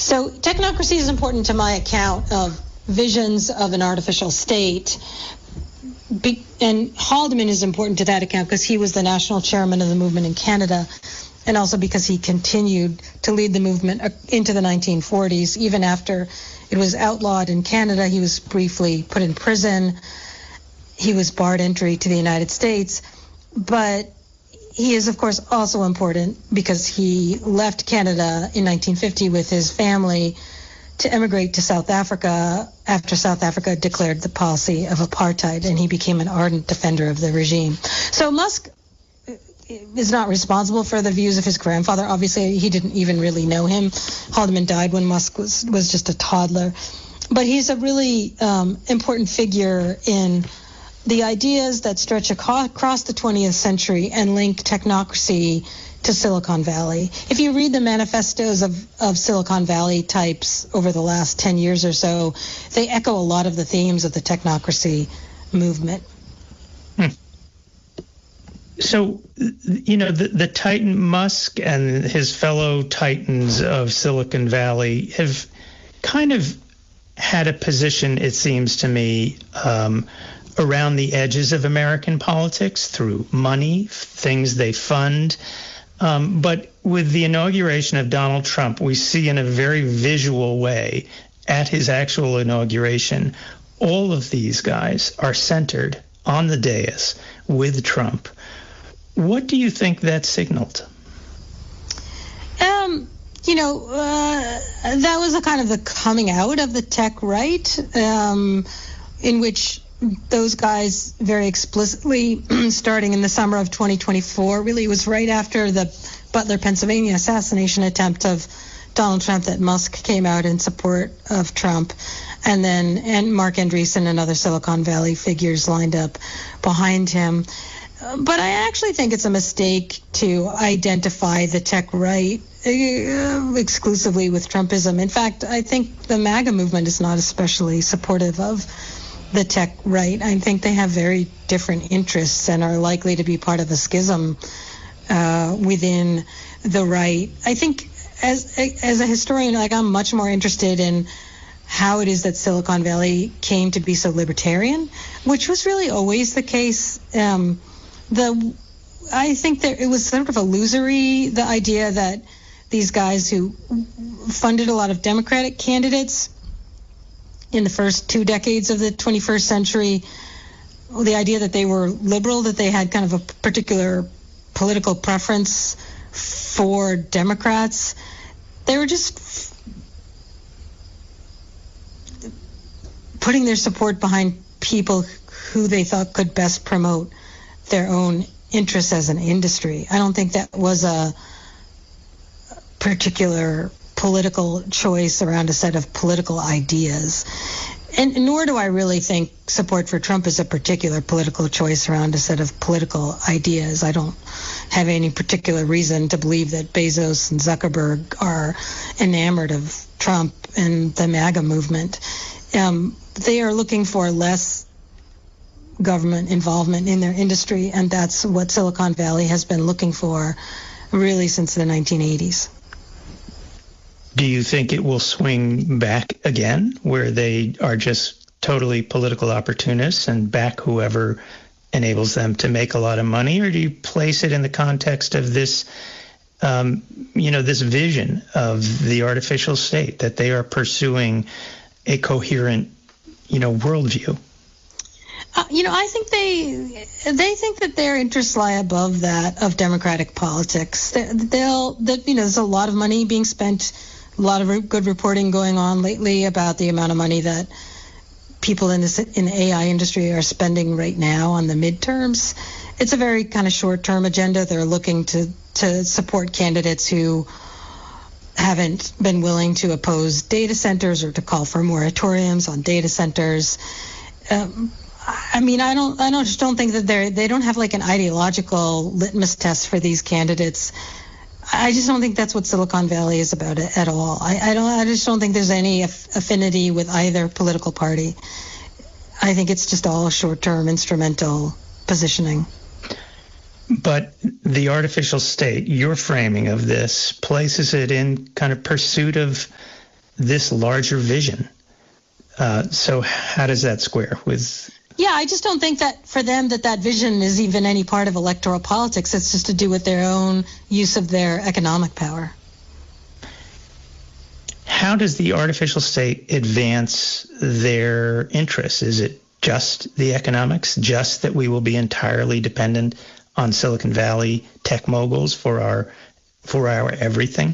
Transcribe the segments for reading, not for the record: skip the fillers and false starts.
So technocracy is important to my account of visions of an artificial state. And Haldeman is important to that account because he was the national chairman of the movement in Canada, and also because he continued to lead the movement into the 1940s. Even after it was outlawed in Canada, he was briefly put in prison. He was barred entry to the United States. But he is, of course, also important because he left Canada in 1950 with his family to emigrate to South Africa after South Africa declared the policy of apartheid, and he became an ardent defender of the regime. So Musk is not responsible for the views of his grandfather. Obviously, he didn't even really know him. Haldeman died when Musk was just a toddler. But he's a really important figure in the ideas that stretch across the 20th century and link technocracy to Silicon Valley. If you read the manifestos of Silicon Valley types over the last 10 years or so, they echo a lot of the themes of the technocracy movement. So, the Titan Musk and his fellow titans of Silicon Valley have kind of had a position, it seems to me, around the edges of American politics through money, things they fund. But with the inauguration of Donald Trump, we see in a very visual way at his actual inauguration, all of these guys are centered on the dais with Trump. What do you think that signaled? That was a kind of the coming out of the tech right, in which those guys very explicitly, starting in the summer of 2024, really it was right after the Butler, Pennsylvania assassination attempt of Donald Trump that Musk came out in support of Trump, and Mark Andreessen and other Silicon Valley figures lined up behind him. But I actually think it's a mistake to identify the tech right exclusively with Trumpism. In fact, I think the MAGA movement is not especially supportive of the tech right. I think they have very different interests and are likely to be part of a schism within the right. I think as a historian, I'm much more interested in how it is that Silicon Valley came to be so libertarian, which was really always the case. I think that it was sort of illusory, the idea that these guys who funded a lot of Democratic candidates in the first 2 decades of the 21st century, the idea that they were liberal, that they had kind of a particular political preference for Democrats, they were just putting their support behind people who they thought could best promote their own interests as an industry. I don't think that was a particular political choice around a set of political ideas. And nor do I really think support for Trump is a particular political choice around a set of political ideas. I don't have any particular reason to believe that Bezos and Zuckerberg are enamored of Trump and the MAGA movement. They are looking for less government involvement in their industry, and that's what Silicon Valley has been looking for really since the 1980s. Do you think it will swing back again, where they are just totally political opportunists and back whoever enables them to make a lot of money? Or do you place it in the context of this, this vision of the artificial state, that they are pursuing a coherent, worldview? I think they think that their interests lie above that of democratic politics. There's a lot of money being spent, a lot of good reporting going on lately about the amount of money that people in the AI industry are spending right now on the midterms. It's a very kind of short-term agenda. They're looking to support candidates who haven't been willing to oppose data centers or to call for moratoriums on data centers. I just don't think that they don't have like an ideological litmus test for these candidates. I just don't think that's what Silicon Valley is about at all. I just don't think there's any affinity with either political party. I think it's just all short-term instrumental positioning. But the artificial state, your framing of this, places it in kind of pursuit of this larger vision. So how does that square with? Yeah, I just don't think that for them that vision is even any part of electoral politics. It's just to do with their own use of their economic power. How does the artificial state advance their interests? Is it just the economics, just that we will be entirely dependent on Silicon Valley tech moguls for our everything?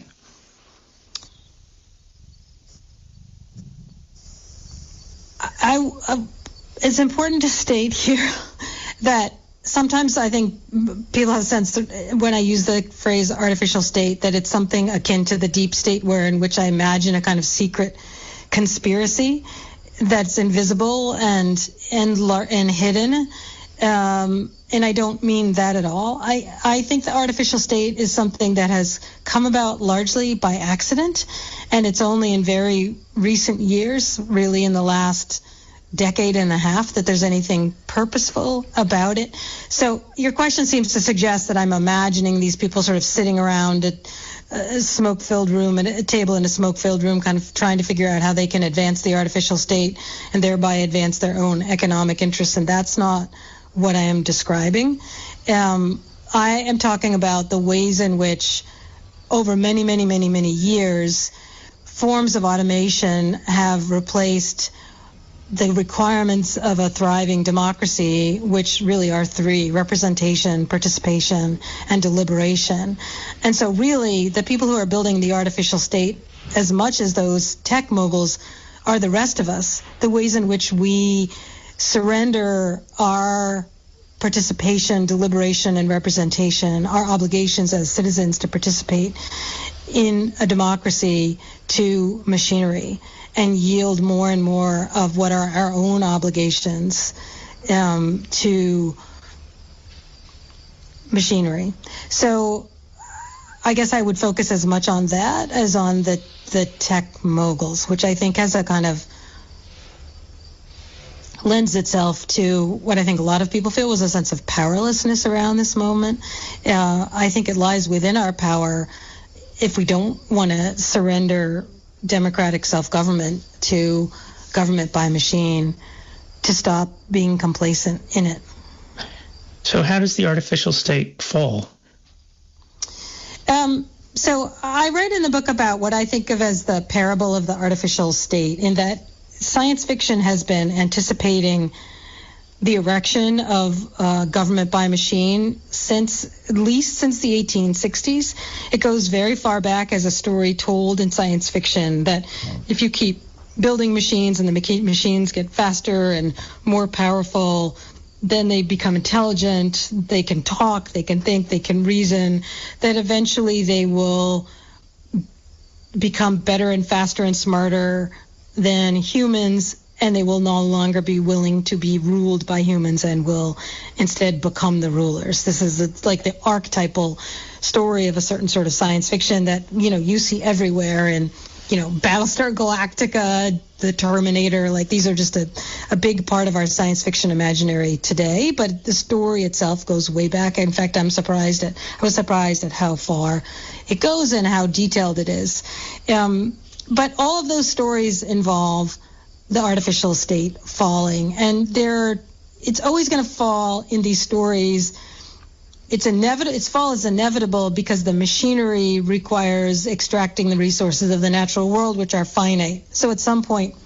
It's important to state here that sometimes I think people have a sense when I use the phrase artificial state that it's something akin to the deep state, where in which I imagine a kind of secret conspiracy that's invisible and hidden. And I don't mean that at all. I think the artificial state is something that has come about largely by accident, and it's only in very recent years, really in the last decade and a half, that there's anything purposeful about it. So your question seems to suggest that I'm imagining these people sort of sitting around a smoke-filled room, at a table in a smoke-filled room, kind of trying to figure out how they can advance the artificial state and thereby advance their own economic interests. And that's not what I am describing. I am talking about the ways in which over many, many, many, many years, forms of automation have replaced the requirements of a thriving democracy, which really are three: representation, participation, and deliberation. And so really, the people who are building the artificial state, as much as those tech moguls, are the rest of us. The ways in which we surrender our participation, deliberation, and representation, our obligations as citizens to participate in a democracy, to machinery, and yield more and more of what are our own obligations to machinery. So I guess I would focus as much on that as on the tech moguls, which I think has a kind of lends itself to what I think a lot of people feel was a sense of powerlessness around this moment. I think it lies within our power, if we don't want to surrender democratic self-government to government by machine, to stop being complacent in it. So how does the artificial state fall? So I write in the book about what I think of as the parable of the artificial state, in that science fiction has been anticipating the erection of government by machine at least since the 1860s. It goes very far back as a story told in science fiction that if you keep building machines and the machines get faster and more powerful, then they become intelligent, they can talk, they can think, they can reason, that eventually they will become better and faster and smarter than humans, and they will no longer be willing to be ruled by humans and will instead become the rulers. This is like the archetypal story of a certain sort of science fiction that, you see everywhere in, Battlestar Galactica, the Terminator. Like, these are just a big part of our science fiction imaginary today, but the story itself goes way back. In fact, I was surprised at how far it goes and how detailed it is. But all of those stories involve the artificial state falling, and it's always going to fall in these stories. Its fall is inevitable because the machinery requires extracting the resources of the natural world, which are finite. So at some point,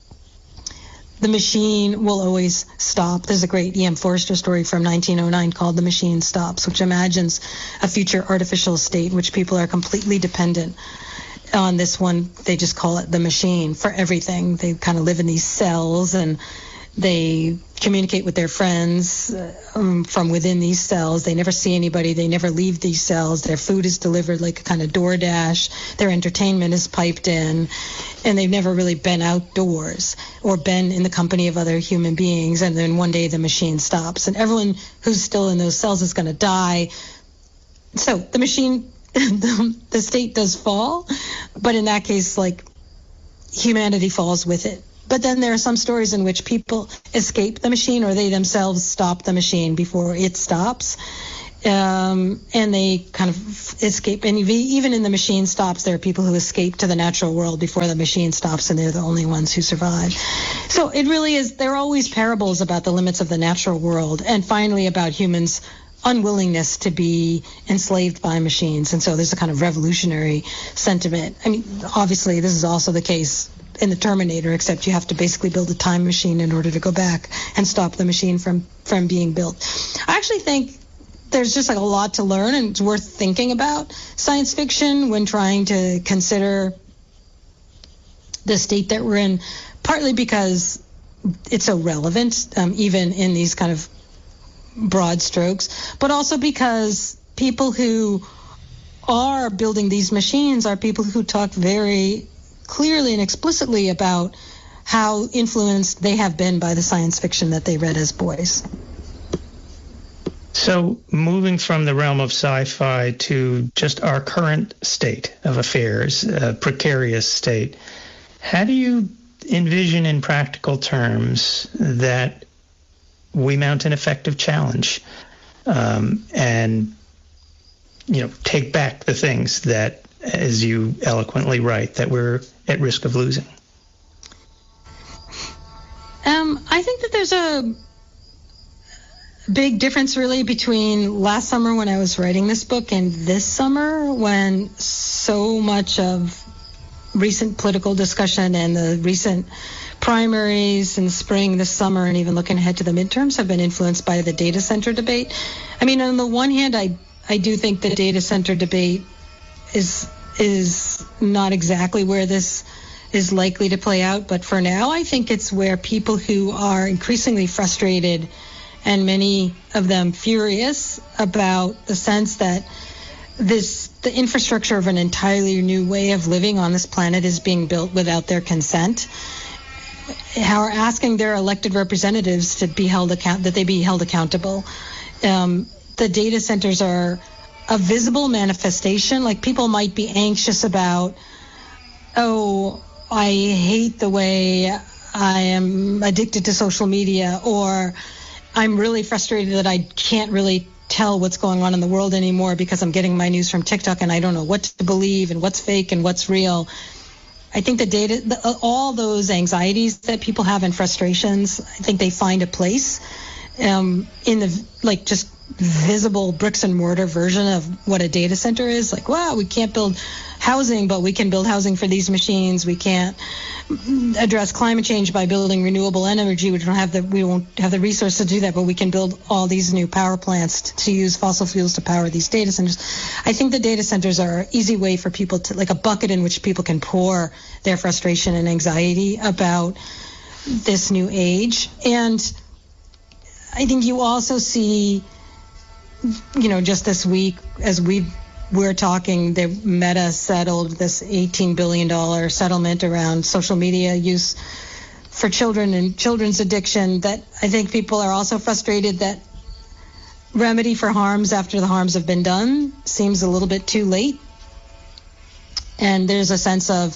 the machine will always stop. There's a great E.M. Forster story from 1909 called The Machine Stops, which imagines a future artificial state in which people are completely dependent on this one. They just call it the machine for everything. They kind of live in these cells, and they communicate with their friends from within these cells. They never see anybody. They never leave these cells. Their food is delivered like a kind of DoorDash. Their entertainment is piped in, and they've never really been outdoors or been in the company of other human beings. And then one day the machine stops, and everyone who's still in those cells is going to die. So the machine, the state does fall, but in that case, like, humanity falls with it. But then there are some stories in which people escape the machine, or they themselves stop the machine before it stops. And they kind of escape. And even in the machine stops, there are people who escape to the natural world before the machine stops, and they're the only ones who survive. So it really is, there are always parables about the limits of the natural world, and finally about humans' unwillingness to be enslaved by machines. And so there's a kind of revolutionary sentiment. I mean, obviously, this is also the case in the Terminator, except you have to basically build a time machine in order to go back and stop the machine from being built. I actually think there's just like a lot to learn, and it's worth thinking about science fiction when trying to consider the state that we're in, partly because it's so relevant, even in these kind of broad strokes, but also because people who are building these machines are people who talk very clearly and explicitly about how influenced they have been by the science fiction that they read as boys. So moving from the realm of sci-fi to just our current state of affairs, a precarious state, how do you envision in practical terms that we mount an effective challenge and, take back the things that, as you eloquently write, that we're at risk of losing? I think that there's a big difference really between last summer when I was writing this book and this summer when so much of recent political discussion and the recent primaries in spring, this summer, and even looking ahead to the midterms have been influenced by the data center debate. I mean, on the one hand, I do think the data center debate is not exactly where this is likely to play out, but for now, I think it's where people who are increasingly frustrated and many of them furious about the sense that the infrastructure of an entirely new way of living on this planet is being built without their consent, are asking their elected representatives to be held accountable. The data centers are a visible manifestation. Like, people might be anxious about, I hate the way I am addicted to social media, or I'm really frustrated that I can't really tell what's going on in the world anymore because I'm getting my news from TikTok and I don't know what to believe and what's fake and what's real. I think all those anxieties that people have and frustrations, I think they find a place in the just visible bricks and mortar version of what a data center is. Like, wow, we can't build housing, but we can build housing for these machines. We can't address climate change by building renewable energy. We won't have the resources to do that, but we can build all these new power plants to use fossil fuels to power these data centers. I think the data centers are an easy way for people to, like a bucket in which people can pour their frustration and anxiety about this new age. And I think you also see, just this week, as we're talking, the Meta settled this $18 billion settlement around social media use for children and children's addiction, that I think people are also frustrated that remedy for harms after the harms have been done seems a little bit too late. And there's a sense of,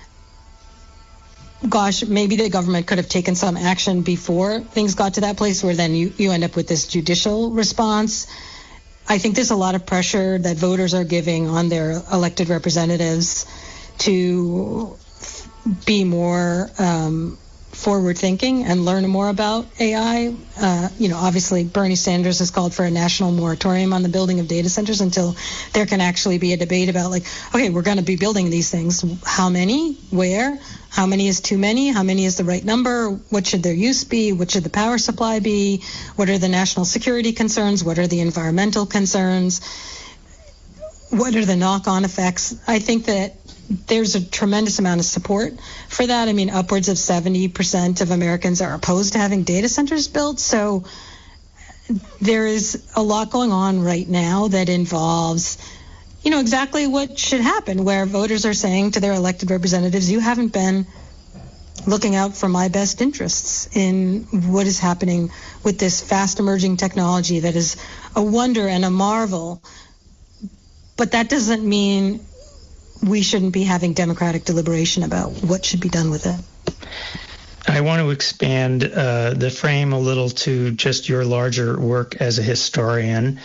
gosh, maybe the government could have taken some action before things got to that place where then you end up with this judicial response. I think there's a lot of pressure that voters are giving on their elected representatives to be more forward-thinking and learn more about AI. Obviously, Bernie Sanders has called for a national moratorium on the building of data centers until there can actually be a debate about, okay, we're going to be building these things. How many? Where? How many is too many? How many is the right number? What should their use be? What should the power supply be? What are the national security concerns? What are the environmental concerns? What are the knock-on effects? I think that there's a tremendous amount of support for that. I mean, upwards of 70% of Americans are opposed to having data centers built. So there is a lot going on right now that involves, exactly what should happen, where voters are saying to their elected representatives, you haven't been looking out for my best interests in what is happening with this fast emerging technology that is a wonder and a marvel. But that doesn't mean we shouldn't be having democratic deliberation about what should be done with it. I want to expand the frame a little to just your larger work as a historian.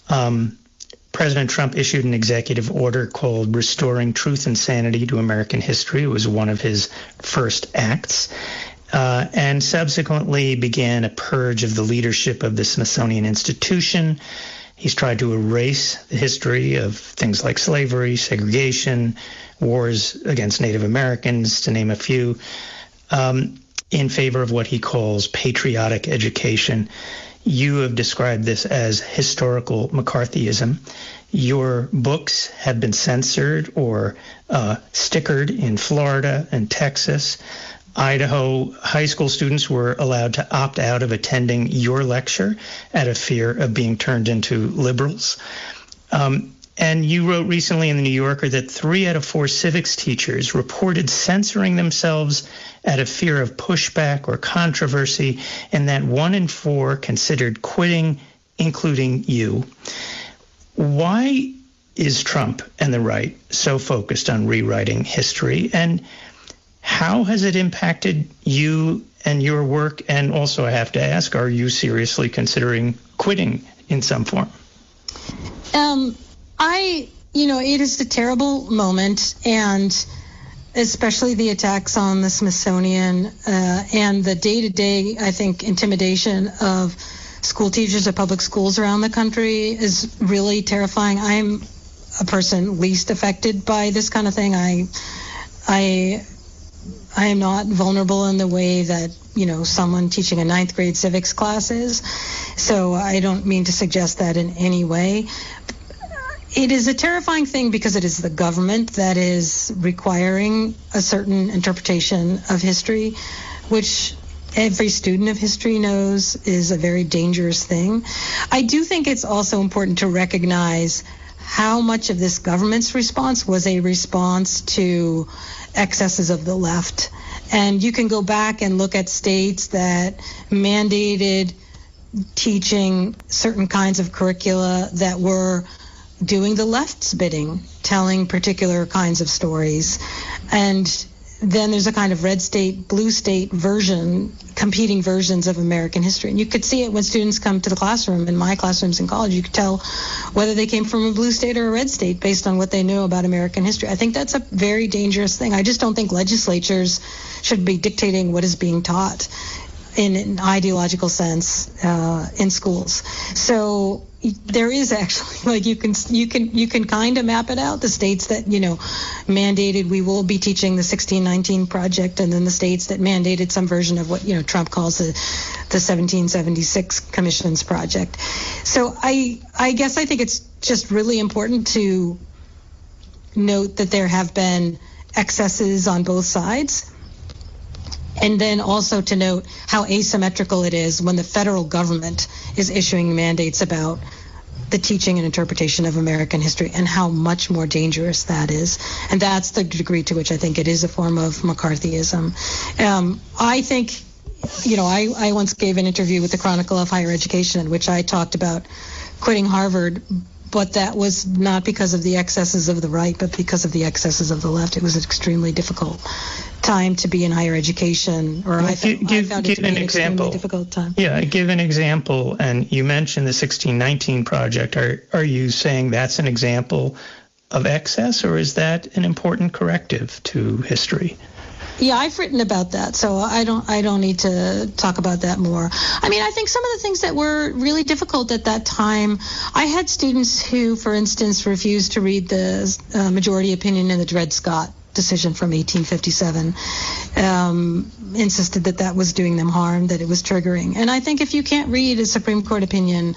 President Trump issued an executive order called Restoring Truth and Sanity to American History. It was one of his first acts, and subsequently began a purge of the leadership of the Smithsonian Institution. He's tried to erase the history of things like slavery, segregation, wars against Native Americans, to name a few, in favor of what he calls patriotic education. You have described this as historical McCarthyism. Your books have been censored or stickered in Florida and Texas. Idaho high school students were allowed to opt out of attending your lecture out of fear of being turned into liberals. And you wrote recently in the New Yorker that 3 out of 4 civics teachers reported censoring themselves out of fear of pushback or controversy, and that 1 in 4 considered quitting, including you. Why is Trump and the right so focused on rewriting history, and how has it impacted you and your work? And also, I have to ask, are you seriously considering quitting in some form? It is a terrible moment, and especially the attacks on the Smithsonian and the day-to-day, I think, intimidation of school teachers at public schools around the country is really terrifying. I'm a person least affected by this kind of thing. I am not vulnerable in the way that, someone teaching a 9th grade civics class is. So I don't mean to suggest that in any way. It is a terrifying thing because it is the government that is requiring a certain interpretation of history, which every student of history knows is a very dangerous thing. I do think it's also important to recognize how much of this government's response was a response to excesses of the left. And you can go back and look at states that mandated teaching certain kinds of curricula that were doing the left's bidding, telling particular kinds of stories. And then there's a kind of red state, blue state version, competing versions of American history. And you could see it when students come to the classroom. In my classrooms in college, you could tell whether they came from a blue state or a red state based on what they knew about American history. I think that's a very dangerous thing. I just don't think legislatures should be dictating what is being taught in an ideological sense in schools. So there is actually, you can kind of map it out. The states that mandated we will be teaching the 1619 project, and then the states that mandated some version of what Trump calls the 1776 Commission's project. So I guess I think it's just really important to note that there have been excesses on both sides. And then also to note how asymmetrical it is when the federal government is issuing mandates about the teaching and interpretation of American history, and how much more dangerous that is. And that's the degree to which I think it is a form of McCarthyism. I think, I once gave an interview with the Chronicle of Higher Education in which I talked about quitting Harvard, but that was not because of the excesses of the right, but because of the excesses of the left. It was an extremely difficult time to be in higher education, or I found it to be an extremely difficult time. Yeah, give an example. And you mentioned the 1619 project. Are you saying that's an example of excess, or is that an important corrective to history? Yeah, I've written about that, so I don't need to talk about that more. I mean, I think some of the things that were really difficult at that time, I had students who, for instance, refused to read the majority opinion in the Dred Scott decision from 1857, insisted that was doing them harm, that it was triggering. And I think if you can't read a Supreme Court opinion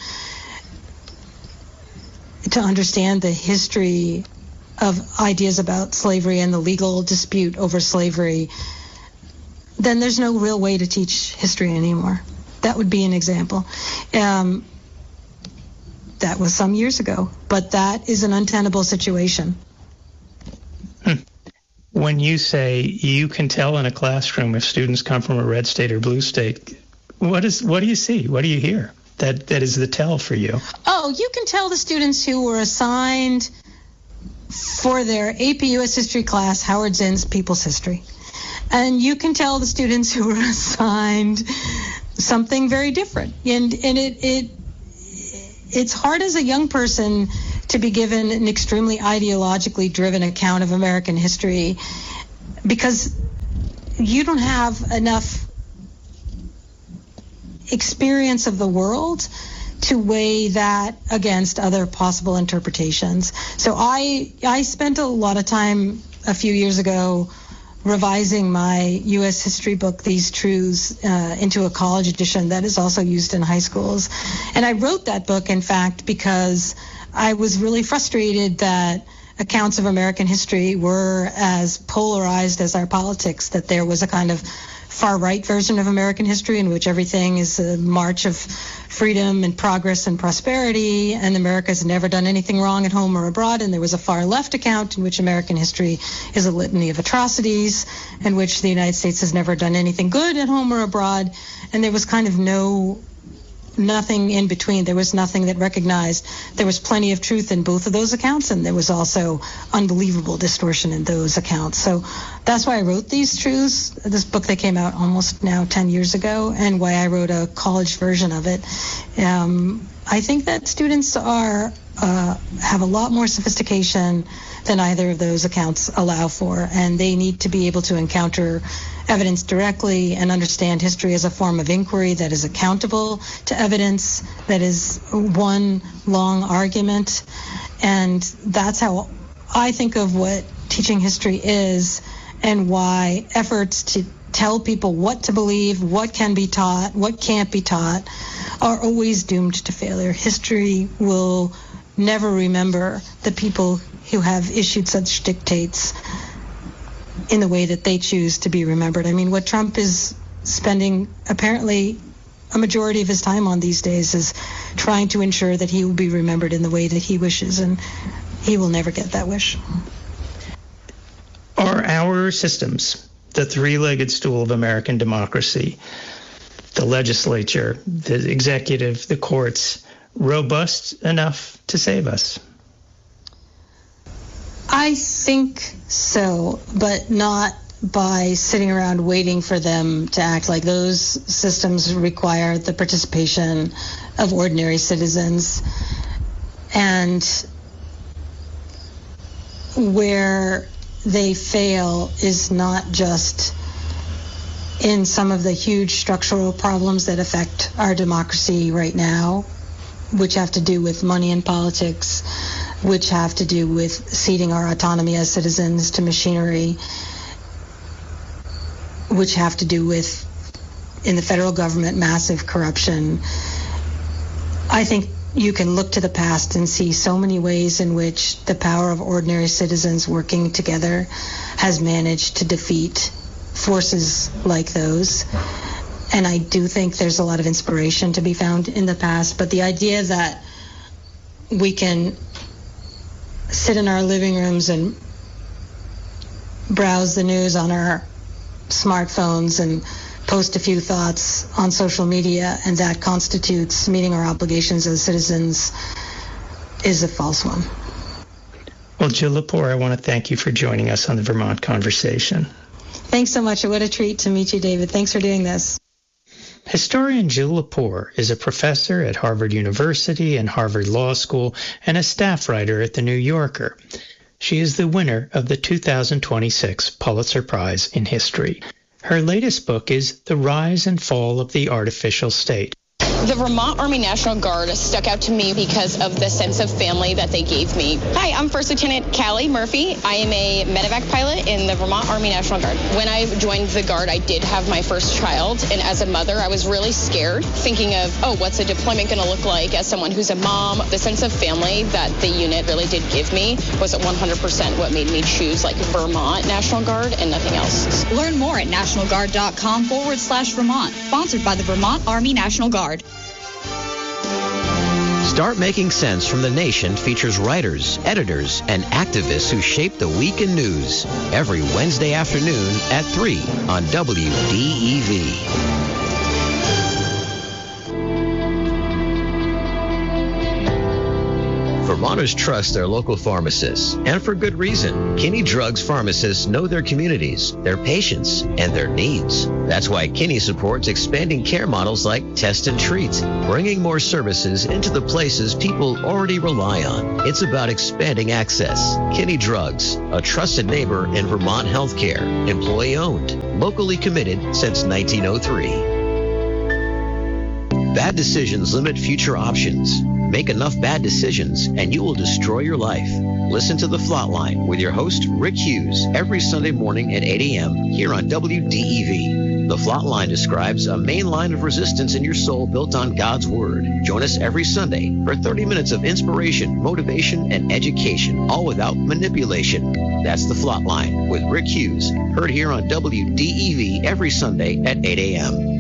to understand the history of ideas about slavery and the legal dispute over slavery, then there's no real way to teach history anymore. That would be an example. That was some years ago, but that is an untenable situation. When you say you can tell in a classroom if students come from a red state or blue state, what do you see? What do you hear? That is the tell for you. Oh, you can tell the students who were assigned for their AP U.S. History class Howard Zinn's People's History. And you can tell the students who were assigned something very different. And it's hard as a young person to be given an extremely ideologically driven account of American history because you don't have enough experience of the world to weigh that against other possible interpretations. So I spent a lot of time a few years ago revising my U.S. history book, These Truths, into a college edition that is also used in high schools. And I wrote that book, in fact, because I was really frustrated that accounts of American history were as polarized as our politics, that there was a kind of far-right version of American history in which everything is a march of freedom and progress and prosperity, and America's never done anything wrong at home or abroad, and there was a far-left account in which American history is a litany of atrocities, in which the United States has never done anything good at home or abroad, and there was kind of nothing in between. There was nothing that recognized there was plenty of truth in both of those accounts, and there was also unbelievable distortion in those accounts. So that's why I wrote These Truths, this book that came out almost now 10 years ago, and why I wrote a college version of it. I think that students have a lot more sophistication than either of those accounts allow for, and they need to be able to encounter evidence directly and understand history as a form of inquiry that is accountable to evidence, that is one long argument. And that's how I think of what teaching history is, and why efforts to tell people what to believe, what can be taught, what can't be taught, are always doomed to failure. History will never remember the people who have issued such dictates in the way that they choose to be remembered. I mean, what Trump is spending apparently a majority of his time on these days is trying to ensure that he will be remembered in the way that he wishes, and he will never get that wish. Are our systems, the three-legged stool of American democracy, the legislature, the executive, the courts, robust enough to save us? I think so, but not by sitting around waiting for them to act. Like, those systems require the participation of ordinary citizens. And where they fail is not just in some of the huge structural problems that affect our democracy right now, which have to do with money in politics, which have to do with ceding our autonomy as citizens to machinery, which have to do with, in the federal government, massive corruption. I think you can look to the past and see so many ways in which the power of ordinary citizens working together has managed to defeat forces like those. And I do think there's a lot of inspiration to be found in the past, but the idea that we can sit in our living rooms and browse the news on our smartphones and post a few thoughts on social media, and that constitutes meeting our obligations as citizens, is a false one. Well, Jill Lepore, I want to thank you for joining us on the Vermont Conversation. Thanks so much. What a treat to meet you, David. Thanks for doing this. Historian Jill Lepore is a professor at Harvard University and Harvard Law School and a staff writer at The New Yorker. She is the winner of the 2026 Pulitzer Prize in History. Her latest book is The Rise and Fall of the Artificial State. The Vermont Army National Guard stuck out to me because of the sense of family that they gave me. Hi, I'm First Lieutenant Callie Murphy. I am a medevac pilot in the Vermont Army National Guard. When I joined the Guard, I did have my first child, and as a mother, I was really scared, thinking of, what's a deployment going to look like as someone who's a mom? The sense of family that the unit really did give me was 100% what made me choose Vermont National Guard and nothing else. Learn more at nationalguard.com/Vermont, sponsored by the Vermont Army National Guard. Start Making Sense from the Nation features writers, editors, and activists who shape the week in news. Every Wednesday afternoon at 3 on WDEV. Vermonters trust their local pharmacists, and for good reason. Kinney Drugs pharmacists know their communities, their patients, and their needs. That's why Kinney supports expanding care models like Test and Treat, bringing more services into the places people already rely on. It's about expanding access. Kinney Drugs, a trusted neighbor in Vermont healthcare, employee-owned, locally committed since 1903. Bad decisions limit future options. Make enough bad decisions and you will destroy your life. Listen to The Flatline with your host, Rick Hughes, every Sunday morning at 8 a.m. here on WDEV. The Flatline describes a main line of resistance in your soul built on God's Word. Join us every Sunday for 30 minutes of inspiration, motivation, and education, all without manipulation. That's The Flatline with Rick Hughes, heard here on WDEV every Sunday at 8 a.m.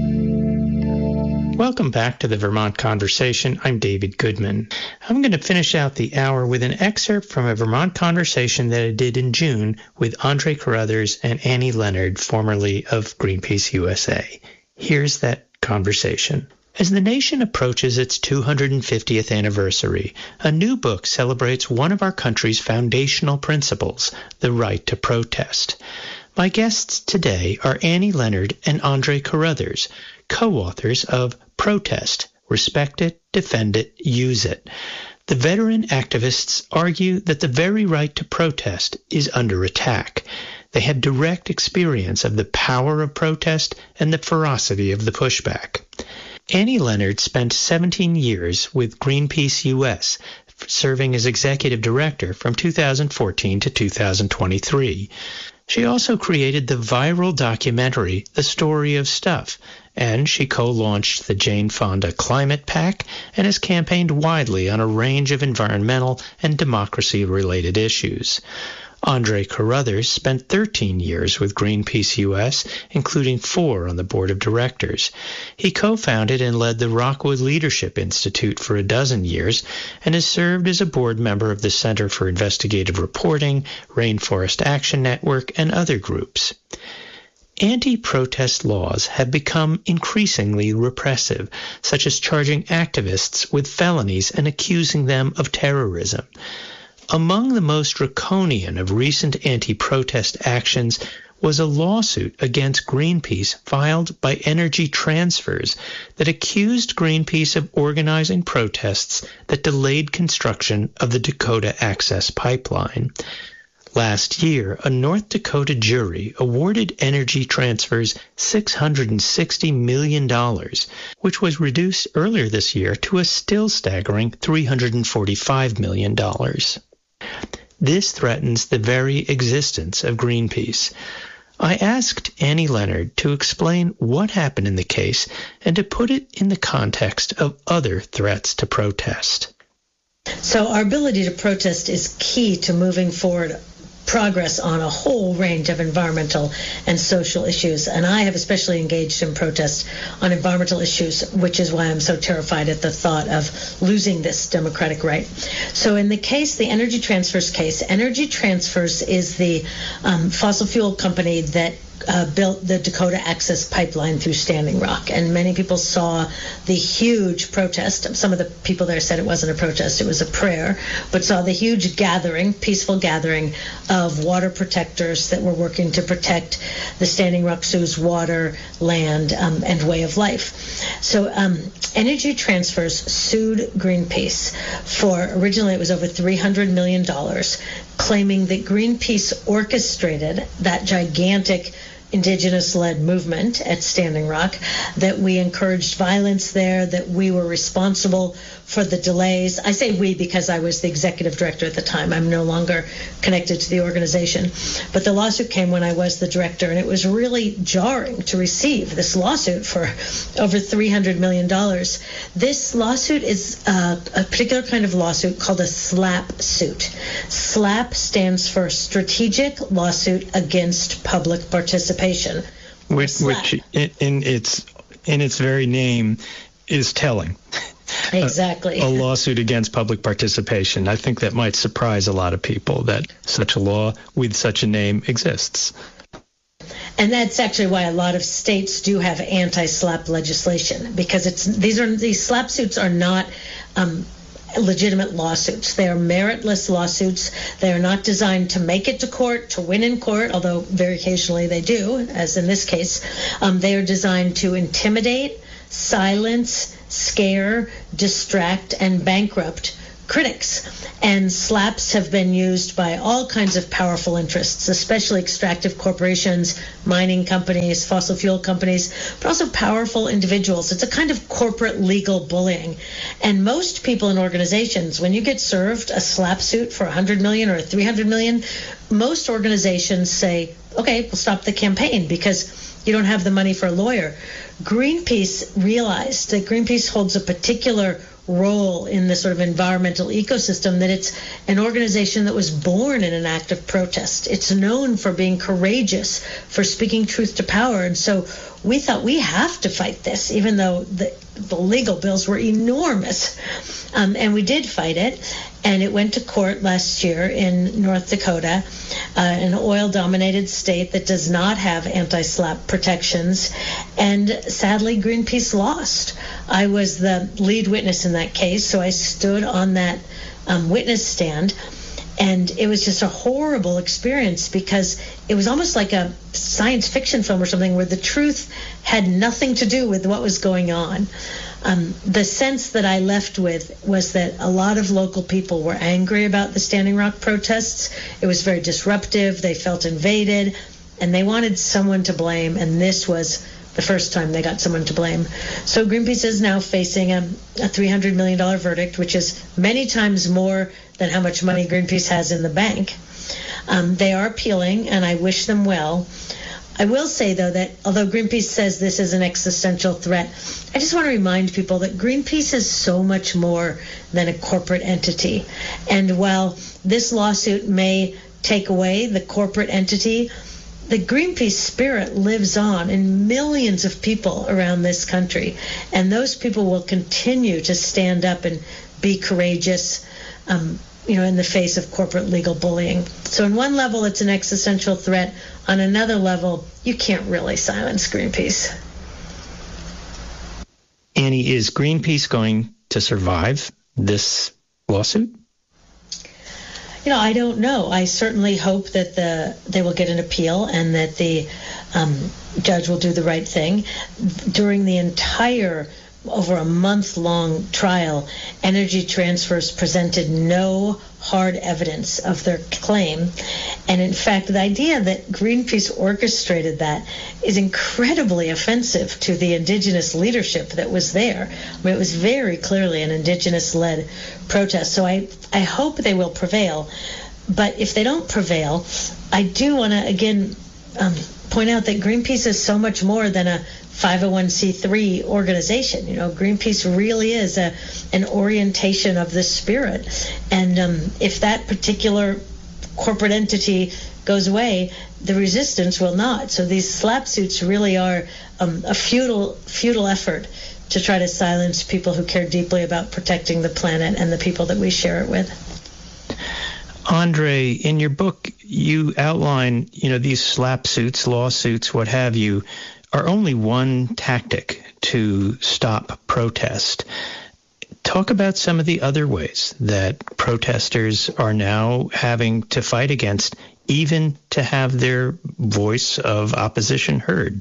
Welcome back to the Vermont Conversation. I'm David Goodman. I'm going to finish out the hour with an excerpt from a Vermont conversation that I did in June with Andre Carruthers and Annie Leonard, formerly of Greenpeace USA. Here's that conversation. As the nation approaches its 250th anniversary, a new book celebrates one of our country's foundational principles, the right to protest. My guests today are Annie Leonard and Andre Carruthers, co-authors of Protest, Respect It, Defend It, Use It. The veteran activists argue that the very right to protest is under attack. They had direct experience of the power of protest and the ferocity of the pushback. Annie Leonard spent 17 years with Greenpeace US, serving as executive director from 2014 to 2023. She also created the viral documentary, The Story of Stuff, and she co-launched the Jane Fonda Climate PAC and has campaigned widely on a range of environmental and democracy-related issues. Andre Carruthers spent 13 years with Greenpeace US, including 4 on the board of directors. He co-founded and led the Rockwood Leadership Institute for a dozen years and has served as a board member of the Center for Investigative Reporting, Rainforest Action Network, and other groups. Anti-protest laws have become increasingly repressive, such as charging activists with felonies and accusing them of terrorism. Among the most draconian of recent anti-protest actions was a lawsuit against Greenpeace filed by Energy Transfers that accused Greenpeace of organizing protests that delayed construction of the Dakota Access Pipeline. Last year, a North Dakota jury awarded Energy Transfers $660 million, which was reduced earlier this year to a still staggering $345 million. This threatens the very existence of Greenpeace. I asked Annie Leonard to explain what happened in the case and to put it in the context of other threats to protest. So our ability to protest is key to moving forward progress on a whole range of environmental and social issues. And I have especially engaged in protest on environmental issues, which is why I'm so terrified at the thought of losing this democratic right. So in the case, the Energy Transfers case, Energy Transfers is the fossil fuel company that built the Dakota Access Pipeline through Standing Rock. And many people saw the huge protest. Some of the people there said it wasn't a protest, it was a prayer, but saw the huge gathering, peaceful gathering of water protectors that were working to protect the Standing Rock Sioux's water, land, and way of life. So Energy Transfers sued Greenpeace for, originally it was over $300 million, claiming that Greenpeace orchestrated that gigantic indigenous-led movement at Standing Rock, that we encouraged violence there, that we were responsible for the delays. I say we because I was the executive director at the time. I'm no longer connected to the organization. But the lawsuit came when I was the director, and it was really jarring to receive this lawsuit for over $300 million. This lawsuit is a particular kind of lawsuit called a SLAPP suit. SLAPP stands for Strategic Lawsuit Against Public Participation. Which in its very name is telling. Exactly. A lawsuit against public participation. I think that might surprise a lot of people that such a law with such a name exists. And that's actually why a lot of states do have anti-SLAPP legislation, because these SLAPP suits are not legitimate lawsuits. They are meritless lawsuits. They are not designed to make it to court, to win in court, although very occasionally they do, as in this case. They are designed to intimidate, silence, scare, distract, and bankrupt critics. And slaps have been used by all kinds of powerful interests, especially extractive corporations, mining companies, fossil fuel companies, but also powerful individuals. It's a kind of corporate legal bullying. And most people in organizations, when you get served a slap suit for $100 million or $300 million, most organizations say, okay, we'll stop the campaign because you don't have the money for a lawyer. Greenpeace realized that Greenpeace holds a particular role in the sort of environmental ecosystem, that it's an organization that was born in an act of protest. It's known for being courageous, for speaking truth to power. And so we thought we have to fight this, even though the legal bills were enormous. And we did fight it. And it went to court last year in North Dakota, an oil-dominated state that does not have anti-SLAPP protections. And sadly, Greenpeace lost. I was the lead witness in that case, so I stood on that witness stand. And it was just a horrible experience because it was almost like a science fiction film or something where the truth had nothing to do with what was going on. The sense that I left with was that a lot of local people were angry about the Standing Rock protests. It was very disruptive. They felt invaded, and they wanted someone to blame, and this was the first time they got someone to blame. So Greenpeace is now facing a $300 million verdict, which is many times more than how much money Greenpeace has in the bank. They are appealing, and I wish them well. I will say, though, that although Greenpeace says this is an existential threat, I just want to remind people that Greenpeace is so much more than a corporate entity. And while this lawsuit may take away the corporate entity, the Greenpeace spirit lives on in millions of people around this country. And those people will continue to stand up and be courageous, in the face of corporate legal bullying. So on one level, it's an existential threat. On another level, you can't really silence Greenpeace. Annie, is Greenpeace going to survive this lawsuit? I don't know. I certainly hope that they will get an appeal and that the judge will do the right thing. During the entire over a month-long trial, Energy Transfers presented no hard evidence of their claim. And in fact, the idea that Greenpeace orchestrated that is incredibly offensive to the indigenous leadership that was there. I mean, it was very clearly an indigenous-led protest. So I hope they will prevail. But if they don't prevail, I do want to, again, point out that Greenpeace is so much more than a 501c3 organization. Greenpeace really is an orientation of the spirit. And if that particular corporate entity goes away, the resistance will not. So these SLAPP suits really are a futile effort to try to silence people who care deeply about protecting the planet and the people that we share it with. Andre, in your book, you outline, these SLAPP suits, lawsuits, what have you, are only one tactic to stop protest. Talk about some of the other ways that protesters are now having to fight against, even to have their voice of opposition heard.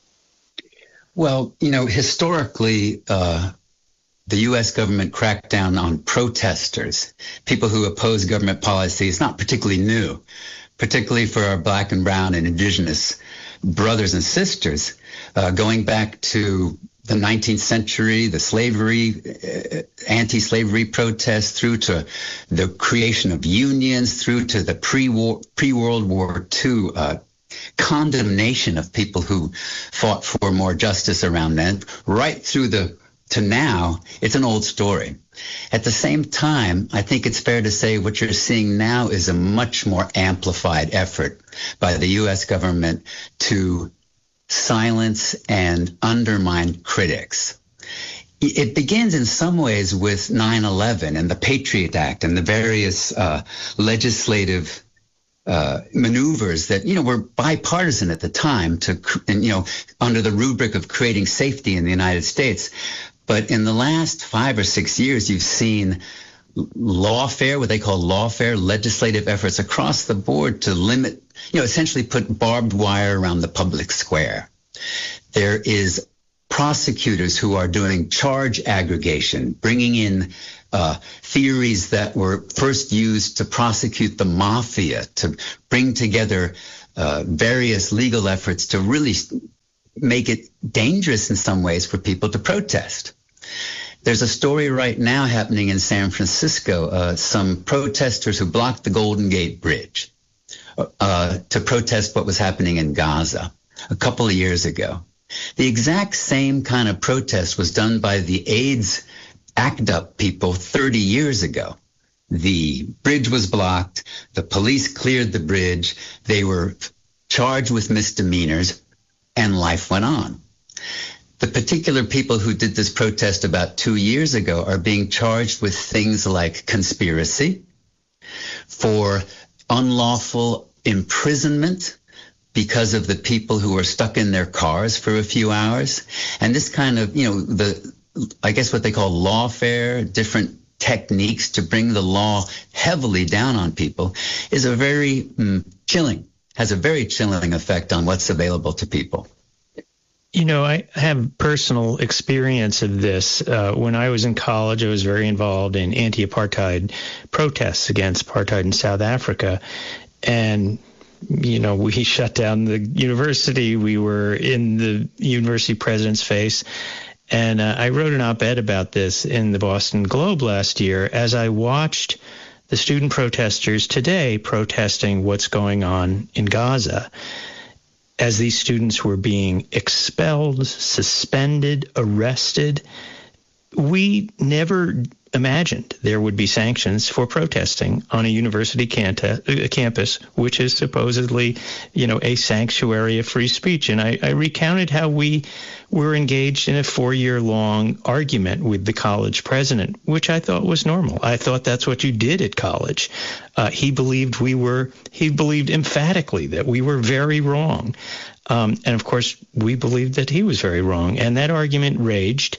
Well, historically, the U.S. government cracked down on protesters, people who oppose government policy. It's not particularly new, particularly for our black and brown and indigenous brothers and sisters. Going back to the 19th century, the slavery, anti-slavery protests, through to the creation of unions, through to the pre-World War II condemnation of people who fought for more justice around then, right through to now, it's an old story. At the same time, I think it's fair to say what you're seeing now is a much more amplified effort by the U.S. government to silence and undermine critics. It begins in some ways with 9/11 and the Patriot Act and the various legislative maneuvers that, were bipartisan at the time under the rubric of creating safety in the United States. But in the last 5 or 6 years, you've seen lawfare, what they call lawfare, legislative efforts across the board to limit, essentially put barbed wire around the public square. There is prosecutors who are doing charge aggregation, bringing in theories that were first used to prosecute the mafia, to bring together various legal efforts to really make it dangerous in some ways for people to protest. There's a story right now happening in San Francisco, some protesters who blocked the Golden Gate Bridge to protest what was happening in Gaza a couple of years ago. The exact same kind of protest was done by the AIDS ACT UP people 30 years ago. The bridge was blocked. The police cleared the bridge. They were charged with misdemeanors, and life went on. The particular people who did this protest about 2 years ago are being charged with things like conspiracy, for unlawful imprisonment because of the people who were stuck in their cars for a few hours. And this kind of, I guess what they call lawfare, different techniques to bring the law heavily down on people, is a very has a very chilling effect on what's available to people. I have personal experience of this. When I was in college, I was very involved in anti-apartheid protests against apartheid in South Africa. And, we shut down the university. We were in the university president's face. And I wrote an op-ed about this in the Boston Globe last year as I watched the student protesters today protesting what's going on in Gaza. As these students were being expelled, suspended, arrested, we never imagined there would be sanctions for protesting on a university campus, which is supposedly, a sanctuary of free speech. And I recounted how we were engaged in a 4-year-long argument with the college president, which I thought was normal. I thought that's what you did at college. He believed emphatically that we were very wrong. And of course, we believed that he was very wrong. And that argument raged.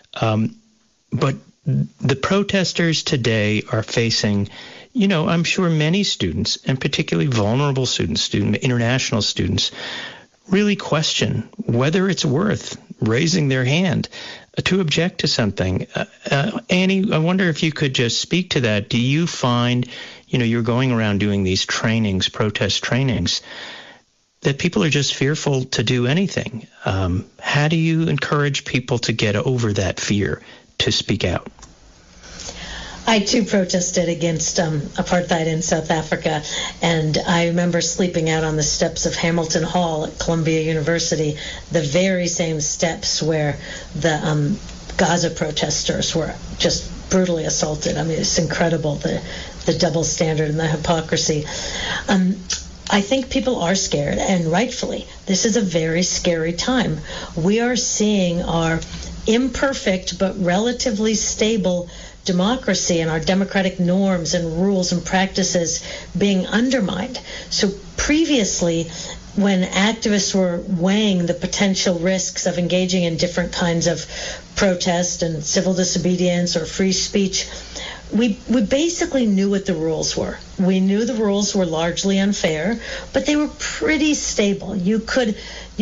But the protesters today are facing, I'm sure many students, and particularly vulnerable students, international students, really question whether it's worth raising their hand to object to something. Annie, I wonder if you could just speak to that. Do you find, you're going around doing these trainings, protest trainings, that people are just fearful to do anything? How do you encourage people to get over that fear to speak out? I, too, protested against apartheid in South Africa, and I remember sleeping out on the steps of Hamilton Hall at Columbia University, the very same steps where the Gaza protesters were just brutally assaulted. I mean, it's incredible, the double standard and the hypocrisy. I think people are scared, and rightfully. This is a very scary time. We are seeing our imperfect but relatively stable democracy and our democratic norms and rules and practices being undermined. So previously, when activists were weighing the potential risks of engaging in different kinds of protest and civil disobedience or free speech, we basically knew what the rules were. We knew the rules were largely unfair, but they were pretty stable. You could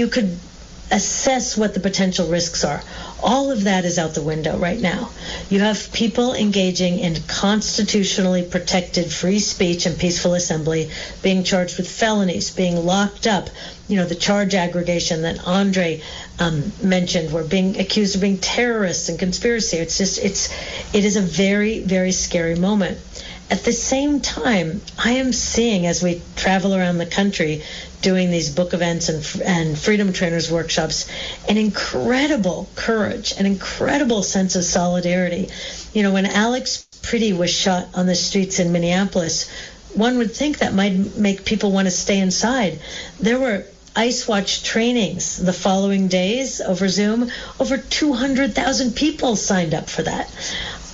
assess what the potential risks are. All of that is out the window right now. You have people engaging in constitutionally protected free speech and peaceful assembly being charged with felonies, being locked up. The charge aggregation that Andre mentioned, we're being accused of being terrorists and conspiracy. It is a very, very scary moment. At the same time, I am seeing, as we travel around the country doing these book events and Freedom Trainers workshops, an incredible courage, an incredible sense of solidarity. When Alex Priddy was shot on the streets in Minneapolis, one would think that might make people want to stay inside. There were Ice Watch trainings the following days over Zoom. Over 200,000 people signed up for that.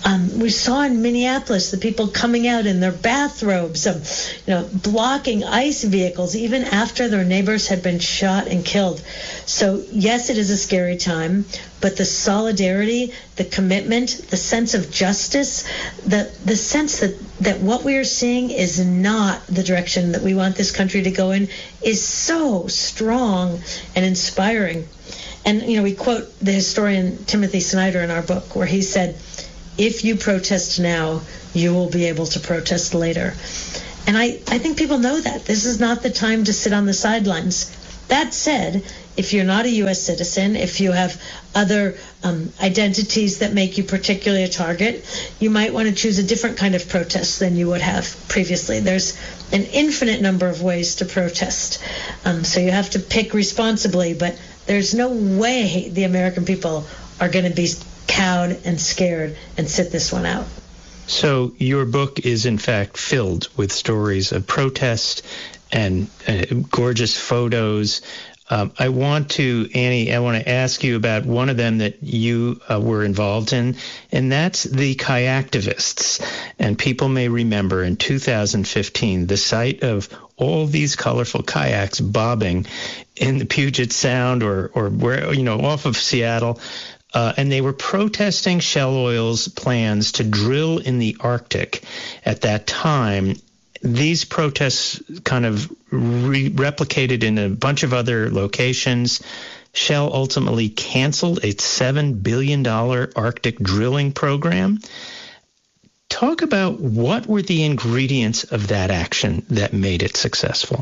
We saw in Minneapolis the people coming out in their bathrobes, blocking ICE vehicles even after their neighbors had been shot and killed. So yes, it is a scary time, but the solidarity, the commitment, the sense of justice, the sense that what we are seeing is not the direction that we want this country to go in is so strong and inspiring. And, we quote the historian Timothy Snyder in our book, where he said, if you protest now, you will be able to protest later. And I think people know that. This is not the time to sit on the sidelines. That said, if you're not a U.S. citizen, if you have other identities that make you particularly a target, you might want to choose a different kind of protest than you would have previously. There's an infinite number of ways to protest. So you have to pick responsibly, but there's no way the American people are going to be cowed and scared and sit this one out. So your book is in fact filled with stories of protest and gorgeous photos. I want to ask you about one of them that you were involved in, and that's the kayaktivists. And people may remember in 2015, the sight of all these colorful kayaks bobbing in the Puget Sound or where, off of Seattle. And they were protesting Shell Oil's plans to drill in the Arctic at that time. These protests kind of replicated in a bunch of other locations. Shell ultimately canceled its $7 billion Arctic drilling program. Talk about what were the ingredients of that action that made it successful.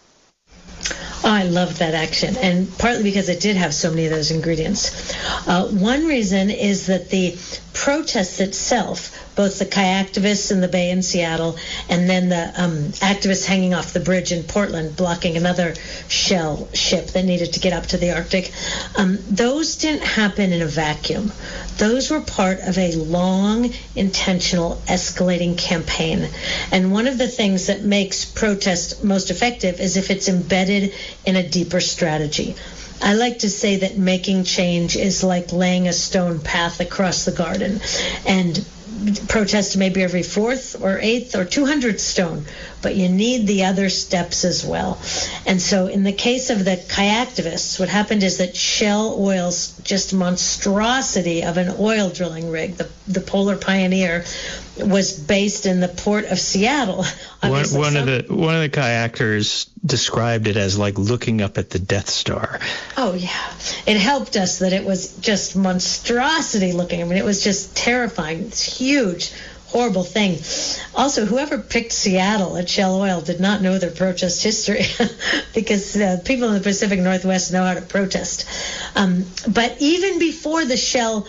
Oh, I loved that action, and partly because it did have so many of those ingredients. One reason is that the protests itself, both the kayaktivists in the Bay in Seattle and then the activists hanging off the bridge in Portland blocking another Shell ship that needed to get up to the Arctic, those didn't happen in a vacuum. Those were part of a long, intentional, escalating campaign. And one of the things that makes protest most effective is if it's embedded in a deeper strategy. I like to say that making change is like laying a stone path across the garden. And protest maybe every 4th or 8th or 200th stone, but you need the other steps as well. And so in the case of the kayaktivists, what happened is that Shell Oil's just monstrosity of an oil drilling rig, the Polar Pioneer, was based in the port of Seattle. One of the kayakers described it as like looking up at the Death Star. Oh, yeah. It helped us that it was just monstrosity looking. I mean, it was just terrifying. It's huge, horrible thing. Also, whoever picked Seattle at Shell Oil did not know their protest history because people in the Pacific Northwest know how to protest. But even before the Shell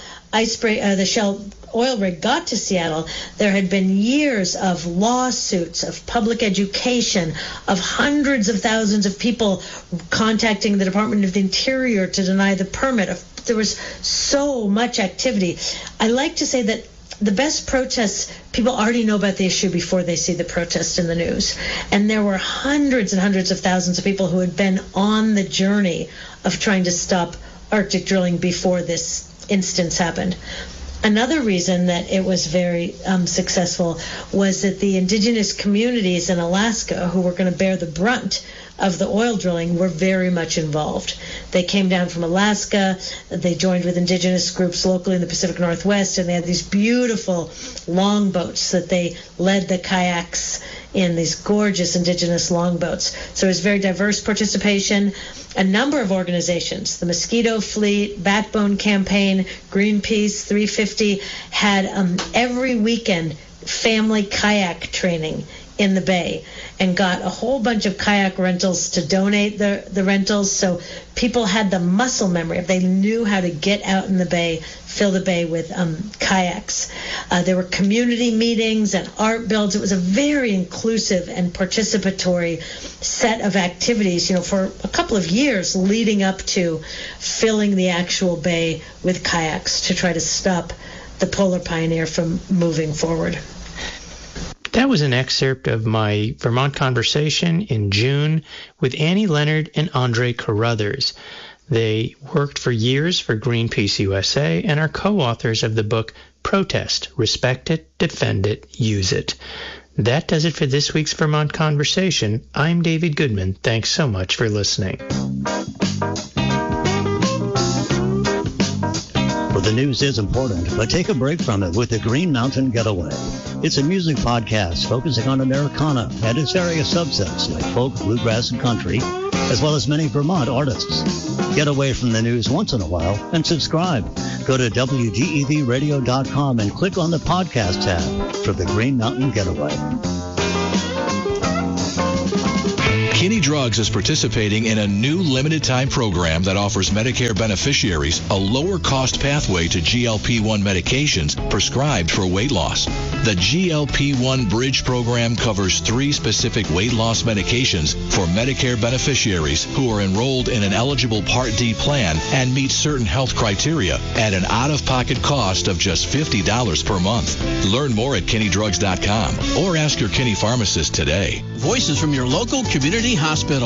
oil rig got to Seattle, there had been years of lawsuits, of public education, of hundreds of thousands of people contacting the Department of the Interior to deny the permit. There was so much activity. I like to say that the best protests, people already know about the issue before they see the protest in the news. And there were hundreds and hundreds of thousands of people who had been on the journey of trying to stop Arctic drilling before this instance happened. Another reason that it was very successful was that the indigenous communities in Alaska who were going to bear the brunt of the oil drilling were very much involved. They came down from Alaska, they joined with indigenous groups locally in the Pacific Northwest, and they had these beautiful longboats that they led the kayaks in, these gorgeous indigenous longboats. So it was very diverse participation. A number of organizations, the Mosquito Fleet, Backbone Campaign, Greenpeace, 350, had every weekend family kayak training in the Bay and got a whole bunch of kayak rentals to donate the rentals. So people had the muscle memory. They knew how to get out in the Bay, fill the Bay with kayaks. There were community meetings and art builds. It was a very inclusive and participatory set of activities, for a couple of years leading up to filling the actual Bay with kayaks to try to stop the Polar Pioneer from moving forward. That was an excerpt of my Vermont conversation in June with Annie Leonard and Andre Carruthers. They worked for years for Greenpeace USA and are co-authors of the book Protest, Respect It, Defend It, Use It. That does it for this week's Vermont Conversation. I'm David Goodman. Thanks so much for listening. Well, the news is important, but take a break from it with the Green Mountain Getaway. It's a music podcast focusing on Americana and its various subsets like folk, bluegrass, and country, as well as many Vermont artists. Get away from the news once in a while and subscribe. Go to WDEVradio.com and click on the podcast tab for the Green Mountain Getaway. Kinney Drugs is participating in a new limited-time program that offers Medicare beneficiaries a lower-cost pathway to GLP-1 medications prescribed for weight loss. The GLP-1 Bridge program covers 3 specific weight loss medications for Medicare beneficiaries who are enrolled in an eligible Part D plan and meet certain health criteria at an out-of-pocket cost of just $50 per month. Learn more at KinneyDrugs.com or ask your Kinney pharmacist today. Voices from your local community hospital.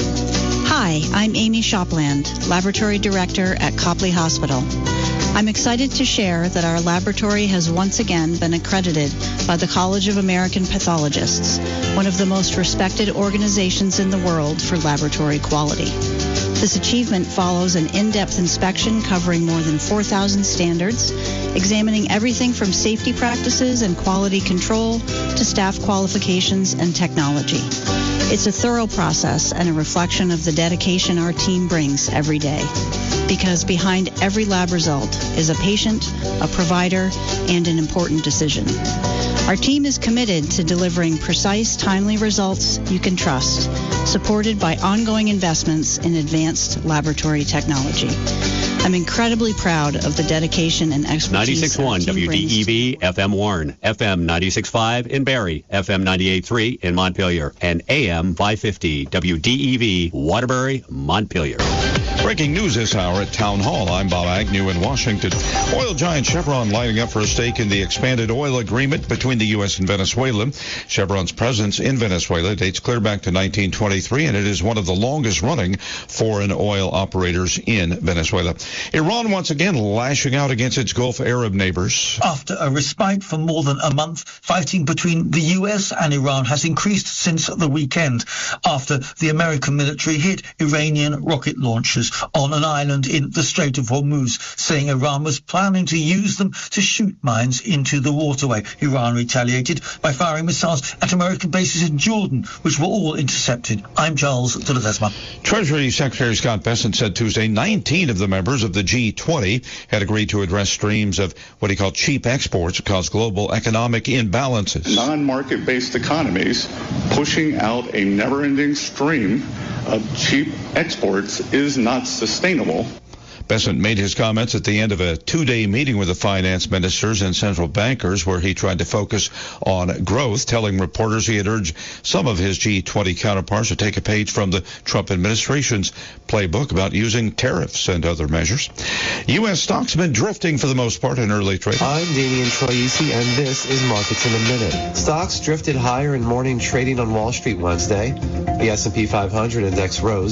Hi, I'm Amy Shopland, Laboratory Director at Copley Hospital. I'm excited to share that our laboratory has once again been accredited by the College of American Pathologists, one of the most respected organizations in the world for laboratory quality. This achievement follows an in-depth inspection covering more than 4,000 standards, examining everything from safety practices and quality control to staff qualifications and technology. It's a thorough process and a reflection of the dedication our team brings every day. Because behind every lab result is a patient, a provider, and an important decision. Our team is committed to delivering precise, timely results you can trust, supported by ongoing investments in advanced laboratory technology. I'm incredibly proud of the dedication and expertise. 96.1 WDEV FM Warren, FM 96.5 in Barrie, FM 98.3 in Montpelier, and AM 550 WDEV Waterbury, Montpelier. Breaking news this hour at Town Hall. I'm Bob Agnew in Washington. Oil giant Chevron lining up for a stake in the expanded oil agreement between the U.S. and Venezuela. Chevron's presence in Venezuela dates clear back to 1923, and it is one of the longest-running foreign oil operators in Venezuela. Iran once again lashing out against its Gulf Arab neighbors. After a respite for more than a month, fighting between the U.S. and Iran has increased since the weekend after the American military hit Iranian rocket launchers on an island in the Strait of Hormuz, saying Iran was planning to use them to shoot mines into the waterway. Iran retaliated by firing missiles at American bases in Jordan, which were all intercepted. I'm Charles de Ledesma. Treasury Secretary Scott Bessent said Tuesday 19 of the members of the G20 had agreed to address streams of what he called cheap exports that cause global economic imbalances. Non-market-based economies pushing out a never-ending stream of cheap exports is not sustainable. Bessent made his comments at the end of a 2-day meeting with the finance ministers and central bankers where he tried to focus on growth, telling reporters he had urged some of his G20 counterparts to take a page from the Trump administration's playbook about using tariffs and other measures. U.S. stocks have been drifting for the most part in early trading. I'm Damian Troisi, and this is Markets in a Minute. Stocks drifted higher in morning trading on Wall Street Wednesday. The S&P 500 index rose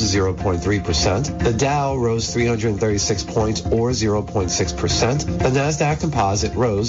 0.3%. The Dow rose 336 points or 0.6%. The Nasdaq Composite rose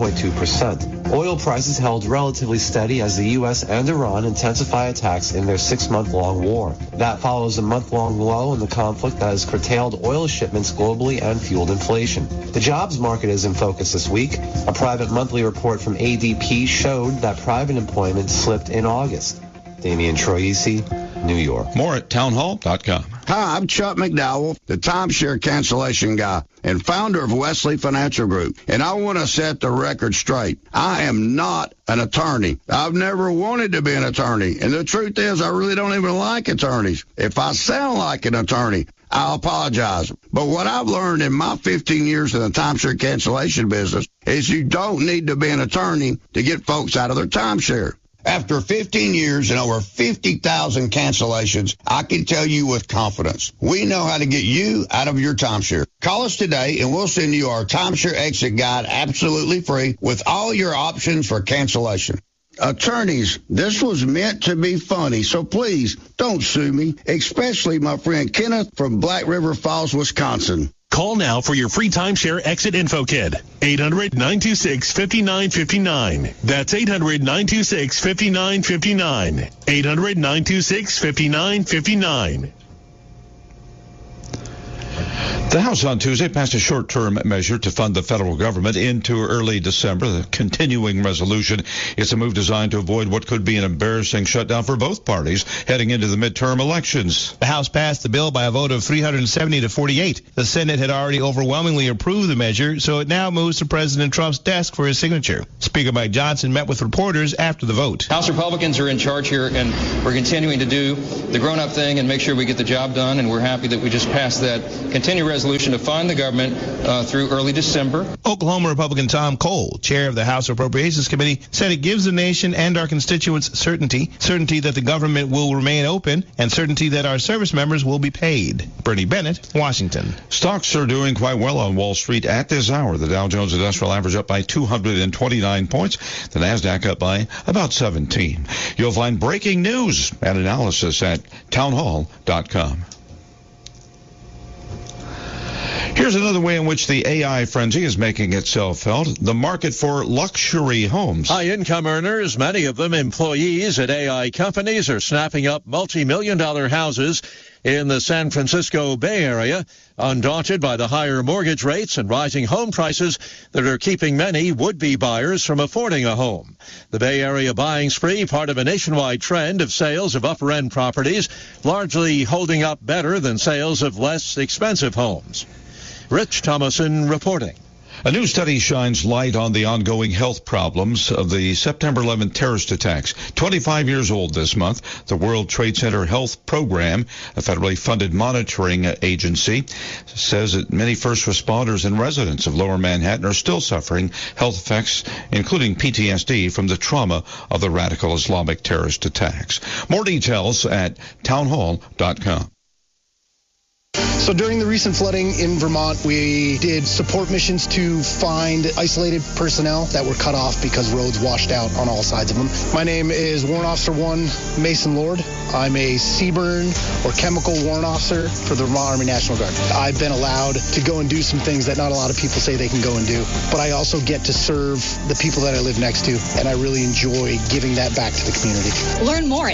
0.2%. Oil prices held relatively steady as the U.S. and Iran intensify attacks in their 6-month-long war. That follows a month-long lull in the conflict that has curtailed oil shipments globally and fueled inflation. The jobs market is in focus this week. A private monthly report from ADP showed that private employment slipped in August. Damian Troisi, New York. More at townhall.com. Hi, I'm Chuck McDowell, the timeshare cancellation guy and founder of Wesley Financial Group. And I want to set the record straight. I am not an attorney. I've never wanted to be an attorney. And the truth is, I really don't even like attorneys. If I sound like an attorney, I'll apologize. But what I've learned in my 15 years in the timeshare cancellation business is you don't need to be an attorney to get folks out of their timeshare. After 15 years and over 50,000 cancellations, I can tell you with confidence, we know how to get you out of your timeshare. Call us today and we'll send you our timeshare exit guide absolutely free with all your options for cancellation. Attorneys, this was meant to be funny, so please don't sue me, especially my friend Kenneth from Black River Falls, Wisconsin. Call now for your free timeshare exit info kit. 800-926-5959. That's 800-926-5959. 800-926-5959. The House on Tuesday passed a short-term measure to fund the federal government into early December. The continuing resolution is a move designed to avoid what could be an embarrassing shutdown for both parties heading into the midterm elections. The House passed the bill by a vote of 370 to 48. The Senate had already overwhelmingly approved the measure, so it now moves to President Trump's desk for his signature. Speaker Mike Johnson met with reporters after the vote. House Republicans are in charge here, and we're continuing to do the grown-up thing and make sure we get the job done, and we're happy that we just passed that continued resolution to fund the government through early December. Oklahoma Republican Tom Cole, chair of the House Appropriations Committee, said it gives the nation and our constituents certainty that the government will remain open, and certainty that our service members will be paid. Bernie Bennett, Washington. Stocks are doing quite well on Wall Street at this hour. The Dow Jones Industrial Average up by 229 points. The NASDAQ up by about 17. You'll find breaking news and analysis at townhall.com. Here's another way in which the AI frenzy is making itself felt, the market for luxury homes. High-income earners, many of them employees at AI companies, are snapping up multi-million-dollar houses in the San Francisco Bay Area, undaunted by the higher mortgage rates and rising home prices that are keeping many would-be buyers from affording a home. The Bay Area buying spree, part of a nationwide trend of sales of upper-end properties, largely holding up better than sales of less expensive homes. Rich Thomason reporting. A new study shines light on the ongoing health problems of the September 11th terrorist attacks. 25 years old this month, the World Trade Center Health Program, a federally funded monitoring agency, says that many first responders and residents of Lower Manhattan are still suffering health effects, including PTSD from the trauma of the radical Islamic terrorist attacks. More details at townhall.com. So during the recent flooding in Vermont, we did support missions to find isolated personnel that were cut off because roads washed out on all sides of them. My name is Warrant Officer 1 Mason Lord. I'm a CBRN or chemical warrant officer for the Vermont Army National Guard. I've been allowed to go and do some things that not a lot of people say they can go and do, but I also get to serve the people that I live next to, and I really enjoy giving that back to the community. Learn more at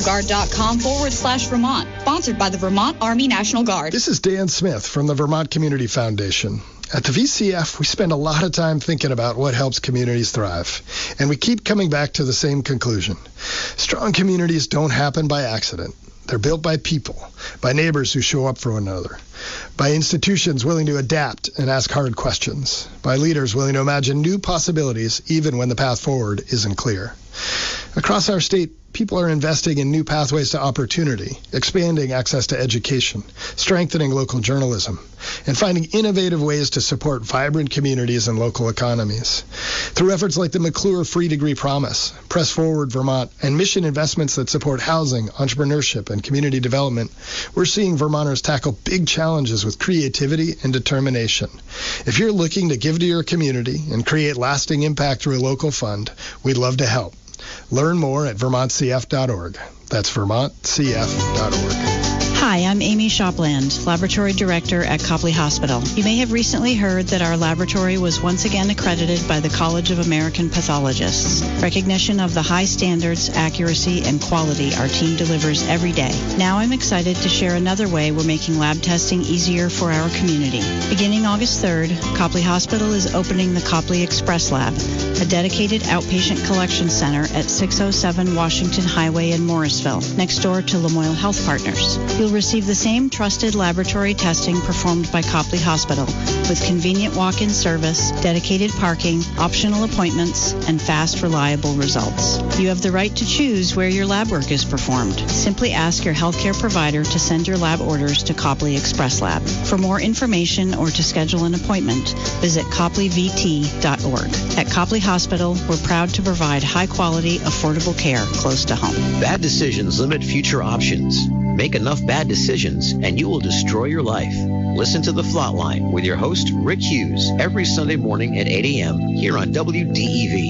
nationalguard.com/Vermont. Sponsored by the Vermont Army National Guard. This is Dan Smith from the Vermont Community Foundation. At the VCF, we spend a lot of time thinking about what helps communities thrive, and we keep coming back to the same conclusion. Strong communities don't happen by accident. They're built by people, by neighbors who show up for one another, by institutions willing to adapt and ask hard questions, by leaders willing to imagine new possibilities even when the path forward isn't clear. Across our state, people are investing in new pathways to opportunity, expanding access to education, strengthening local journalism, and finding innovative ways to support vibrant communities and local economies. Through efforts like the McClure Free Degree Promise, Press Forward Vermont, and mission investments that support housing, entrepreneurship, and community development, we're seeing Vermonters tackle big challenges with creativity and determination. If you're looking to give to your community and create lasting impact through a local fund, we'd love to help. Learn more at vermontcf.org. That's vermontcf.org. Hi, I'm Amy Shopland, Laboratory Director at Copley Hospital. You may have recently heard that our laboratory was once again accredited by the College of American Pathologists. Recognition of the high standards, accuracy, and quality our team delivers every day. Now I'm excited to share another way we're making lab testing easier for our community. Beginning August 3rd, Copley Hospital is opening the Copley Express Lab, a dedicated outpatient collection center at 607 Washington Highway in Morrisville, next door to Lamoille Health Partners. You'll receive the same trusted laboratory testing performed by Copley Hospital, with convenient walk-in service, dedicated parking, optional appointments, and fast, reliable results. You have the right to choose where your lab work is performed. Simply ask your healthcare provider to send your lab orders to Copley Express Lab. For more information or to schedule an appointment, visit copleyvt.org. At Copley Hospital, we're proud to provide high-quality, affordable care close to home. Bad decisions limit future options. Make enough bad decisions and you will destroy your life. Listen to The Flatline with your host, Rick Hughes, every Sunday morning at 8 a.m. here on WDEV.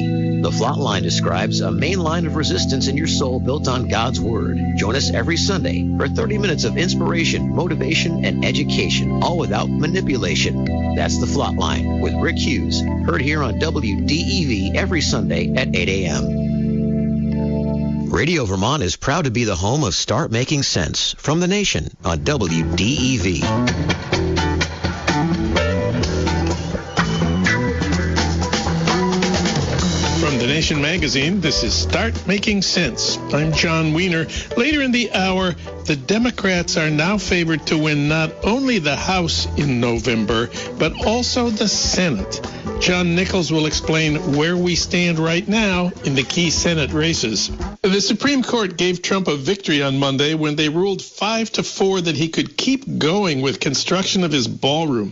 The Flatline describes a main line of resistance in your soul built on God's Word. Join us every Sunday for 30 minutes of inspiration, motivation, and education, all without manipulation. That's The Flatline with Rick Hughes, heard here on WDEV every Sunday at 8 a.m. Radio Vermont is proud to be the home of Start Making Sense from the Nation on WDEV. From The Nation magazine, this is Start Making Sense. I'm John Wiener. Later in the hour, the Democrats are now favored to win not only the House in November, but also the Senate. John Nichols will explain where we stand right now in the key Senate races. The Supreme Court gave Trump a victory on Monday when they ruled 5-4 that he could keep going with construction of his ballroom.